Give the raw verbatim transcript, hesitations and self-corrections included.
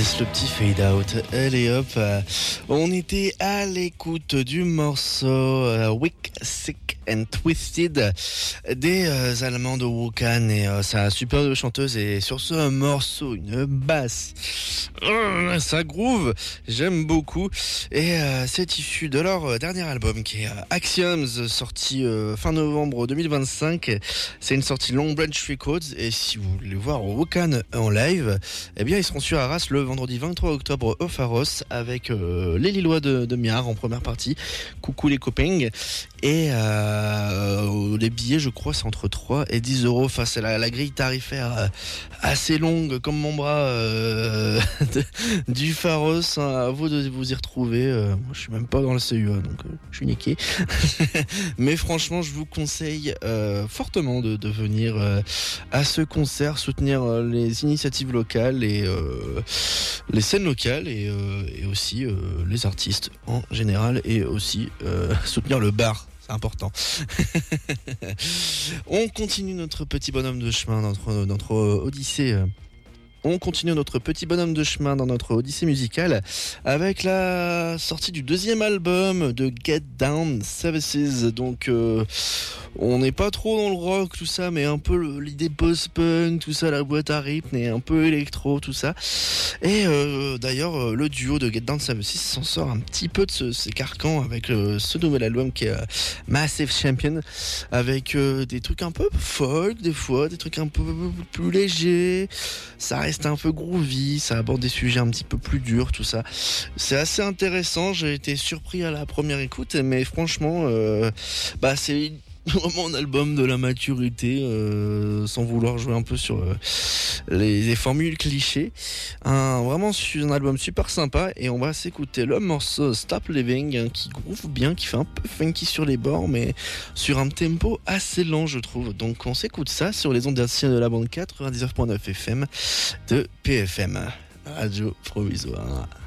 laisse le petit fade out. Allez hop, euh, on était à l'écoute du morceau euh, Weak, Sick and Twisted des euh, Allemands de Wokan et euh, sa superbe chanteuse, et sur ce morceau une basse, euh, ça groove, j'aime beaucoup, et euh, c'est issu de leur dernier album qui est euh, Axioms, sorti euh, fin novembre deux mille vingt-cinq. C'est une sortie Long Branch Records, et si vous voulez voir Wokan en live, eh bien ils seront sur Arras le vendredi vingt-trois octobre au Pharos avec euh, les Lillois de, de Miard en première partie. Coucou les copains. Et euh, les billets, je crois, c'est entre trois et dix euros. Enfin, c'est la, la grille tarifaire euh, assez longue, comme mon bras, euh, de, du Pharos. Hein, à vous de vous y retrouver. Euh, moi, je suis même pas dans le C U A, donc euh, je suis niqué. Mais franchement, je vous conseille euh, fortement de, de venir euh, à ce concert, soutenir euh, les initiatives locales et euh, les scènes locales, et, euh, et aussi euh, les artistes en général, et aussi euh, soutenir le bar. C'est important. On continue notre petit bonhomme de chemin, notre, notre odyssée. On continue notre petit bonhomme de chemin dans notre odyssée musicale avec la sortie du deuxième album de Get Down Services. Donc euh, on n'est pas trop dans le rock, tout ça, mais un peu le, l'idée post-punk, tout ça, la boîte à rythme, et un peu électro, tout ça. Et euh, d'ailleurs, le duo de Get Down Services s'en sort un petit peu de ce, ces carcans avec euh, ce nouvel album qui est euh, Massive Champion, avec euh, des trucs un peu folk des fois, des trucs un peu plus légers. Ça reste un peu groovy, ça aborde des sujets un petit peu plus durs, tout ça. C'est assez intéressant, j'ai été surpris à la première écoute, mais franchement, euh, bah c'est vraiment un album de la maturité, euh, sans vouloir jouer un peu sur euh, les, les formules clichés. Un, vraiment un album super sympa, et on va s'écouter le morceau Stop Living, hein, qui groove bien, qui fait un peu funky sur les bords, mais sur un tempo assez lent, je trouve. Donc on s'écoute ça sur les ondes hertziennes de la bande quatre-vingt-dix-neuf virgule neuf F M de P F M, Radio Provisoire.